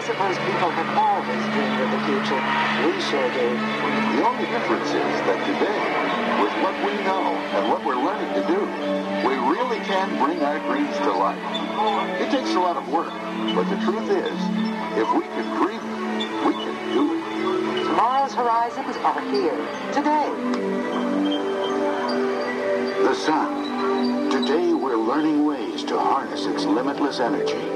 suppose people have always dreamed of the future. We sure do. The only difference is that today, with what we know and what we're learning to do, we really can bring our dreams to life. It takes a lot of work, but the truth is, if we can dream it, we can do it. Tomorrow's horizons are here, today. The sun. Today we're learning ways to harness its limitless energy.